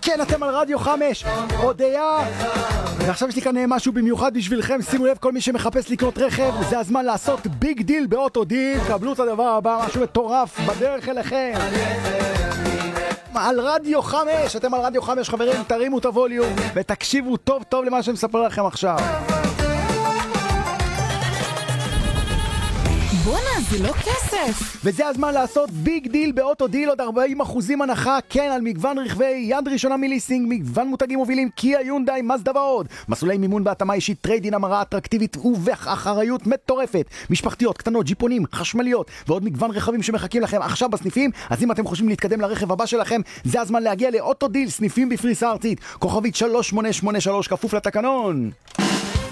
כן, אתם על רדיו 5, הודיה. ועכשיו יש לי כאן משהו במיוחד בשבילכם. שימו לב, כל מי שמחפש לקנות רכב, זה הזמן לעשות ביג דיל באוטו דיל. קבלו את הדבר הבא, משהו מטורף בדרך אליכם. על רדיו 5, אתם על רדיו 5 חברים, תרימו את הווליום ותקשיבו טוב טוב למה שאני מספר לכם עכשיו. בונה, זה לא כסף. וזה הזמן לעשות ביג דיל באוטו דיל, עוד 40% הנחה, כן, על מגוון רכבי יד ראשונה מליסינג, מגוון מותגים מובילים, קיה, יונדאי, מזדה ועוד. מסלולי מימון בהתאמה אישית, טריידין, המרה אטרקטיבית ובאחריות מטורפת. משפחתיות, קטנות, ג'יפונים, חשמליות, ועוד מגוון רכבים שמחכים לכם עכשיו בסניפים. אז אם אתם חושבים להתקדם לרכב הבא שלכם, זה הזמן להגיע לאוטו דיל, סניפים בפריסה ארצית. כוכבית 3883, כפוף לתקנון.